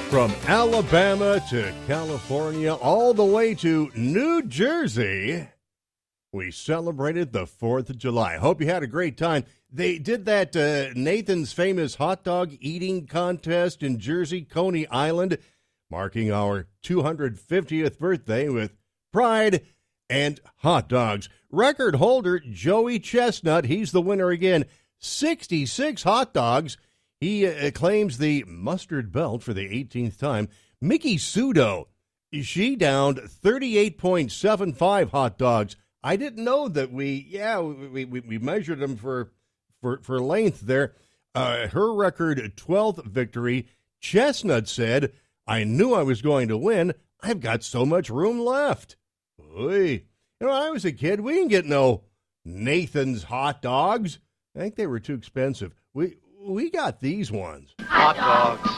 From Alabama to California, all the way to New Jersey, we celebrated the 4th of July. Hope you had a great time. They did that Nathan's Famous Hot Dog Eating Contest in Jersey, Coney Island, marking our 250th birthday with pride and hot dogs. Record holder Joey Chestnut, he's the winner again. 66 hot dogs. He claims the mustard belt for the 18th time. Mickey Sudo, she downed 38.75 hot dogs. I didn't know that we measured them for length there. Her record 12th victory. Chestnut said, I knew I was going to win. I've got so much room left. Oy. When I was a kid, we didn't get no Nathan's hot dogs. I think they were too expensive. We got these ones. Hot dogs.